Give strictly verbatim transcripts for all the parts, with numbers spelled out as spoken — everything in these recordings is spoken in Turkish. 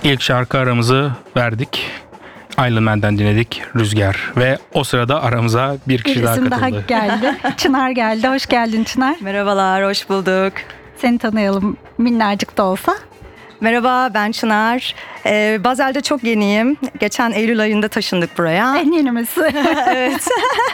İlk şarkı aramızı verdik. Iron Man'den dinledik Rüzgar ve o sırada aramıza bir kişi Bir daha isim katıldı. daha geldi. Çınar geldi. Hoş geldin Çınar. Merhabalar, hoş bulduk. Seni tanıyalım minnacık da olsa. Merhaba, ben Çınar. Ee, Bazel'de çok yeniyim. Geçen Eylül ayında taşındık buraya. En yenimiz. Evet.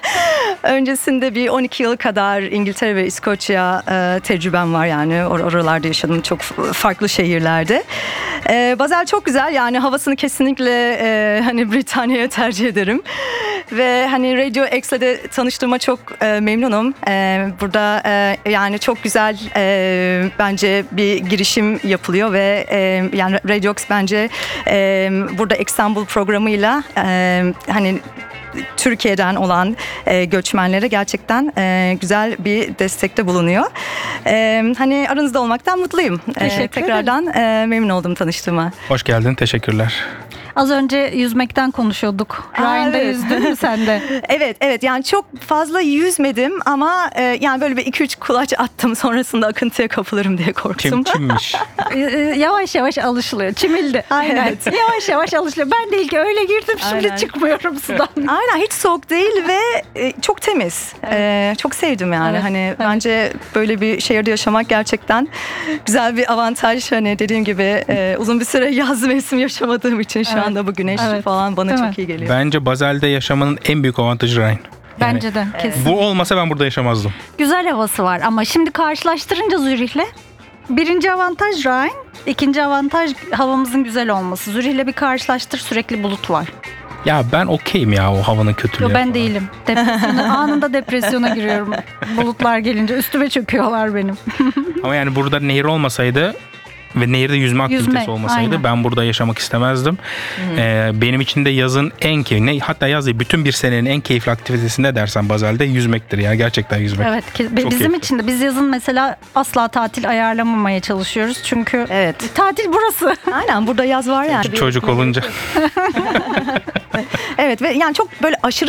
Öncesinde bir on iki yıl kadar İngiltere ve İskoçya e, tecrübem var, yani Or- oralarda yaşadım, çok f- farklı şehirlerde. E, Basel çok güzel, yani havasını kesinlikle e, hani Britanya'ya tercih ederim. Ve hani Radio X'le de tanıştığıma çok e, memnunum. E, burada e, yani çok güzel e, bence bir girişim yapılıyor ve e, yani Radio X bence e, burada İstanbul programıyla e, hani Türkiye'den olan e, göçmenlere gerçekten e, güzel bir destekte bulunuyor. E, hani aranızda olmaktan mutluyum. E, Teşekkür tekrardan e, memnun oldum tanıştığıma. Hoş geldin, teşekkürler. Az önce yüzmekten konuşuyorduk. Aa, Ryan'da evet. yüzdün mü sen de? Evet, evet, yani çok fazla yüzmedim ama e, yani böyle bir iki üç kulaç attım, sonrasında akıntıya kapılırım diye korktum. Kim kimmiş? Ee, yavaş yavaş alışılıyor. Çimildi. Aynen. Evet. Yavaş yavaş alışılıyor. Ben de ilk öyle girdim. Şimdi Aynen. çıkmıyorum sudan. Aynen, hiç soğuk değil ve e, çok temiz. E, çok sevdim yani. Evet, Hani evet. bence böyle bir şehirde yaşamak gerçekten güzel bir avantaj. Hani dediğim gibi e, uzun bir süre yaz mevsim yaşamadığım için şu Evet. anda bu güneş Evet. falan bana Değil çok mi? iyi geliyor. Bence Basel'de yaşamanın en büyük avantajı Ryan. Yani Bence de kesin. bu olmasa ben burada yaşamazdım. Güzel havası var ama şimdi karşılaştırınca Zürih'le birinci avantaj Rhein, ikinci avantaj havamızın güzel olması. Zürih'le bir karşılaştır, sürekli bulut var. Ya ben okeyim ya o havanın kötülüğü. Yo, ben falan. değilim. Depresyona, anında depresyona giriyorum. Bulutlar gelince üstüme çöküyorlar benim. Ama yani burada nehir olmasaydı ve nehirde yüzme aktivitesi Yüzme, olmasaydı aynen. ben burada yaşamak istemezdim. Ee, benim için de yazın en keyifli, hatta yaz değil bütün bir senenin en keyifli aktivitesi ne dersen Basel'de yüzmektir ya, gerçekten yüzmek. Evet, ke- Çok bizim keyifli. için de biz yazın mesela asla tatil ayarlamamaya çalışıyoruz. Çünkü Evet. tatil burası. Aynen, burada yaz var yani. Çocuk olunca. Evet ve yani çok böyle aşırı